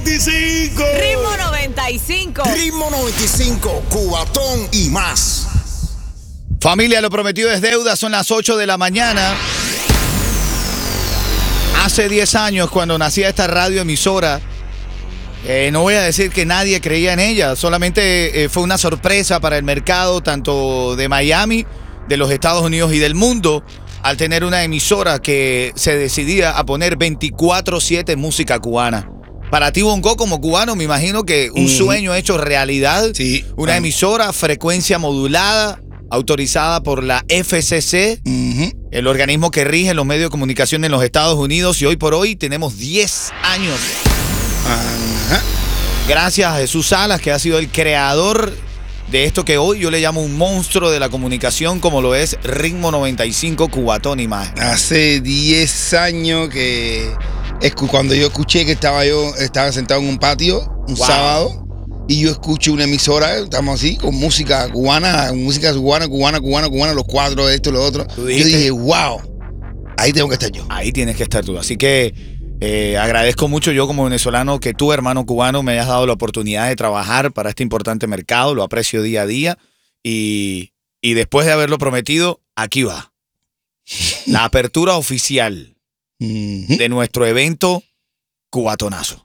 95. Ritmo 95. Ritmo 95, Cubatón y más. Familia, lo prometido es deuda. Son las 8 de la mañana. Hace 10 años, cuando nacía esta radioemisora, no voy a decir que nadie creía en ella. Solamente fue una sorpresa para el mercado, tanto de Miami, de los Estados Unidos y del mundo, al tener una emisora que se decidía a poner 24/7 música cubana. Para ti, Bongo, como cubano, me imagino que un sueño hecho realidad. Sí. Una emisora, frecuencia modulada, autorizada por la FCC, el organismo que rige los medios de comunicación en los Estados Unidos. Y hoy por hoy tenemos 10 años. Ajá. Gracias a Jesús Salas, que ha sido el creador de esto que hoy yo le llamo un monstruo de la comunicación, como lo es Ritmo 95, Cubatón y más. Hace 10 años que cuando yo escuché que estaba sentado en un patio un sábado y yo escucho una emisora, estamos así, con música cubana, cubana, los cuatro, esto, lo otro. Yo dije, wow, ahí tengo que estar yo. Ahí tienes que estar tú. Así que agradezco mucho yo como venezolano que tú, hermano cubano, me hayas dado la oportunidad de trabajar para este importante mercado. Lo aprecio día a día. Y después de haberlo prometido, aquí va. La apertura oficial de nuestro evento Cubatonazo.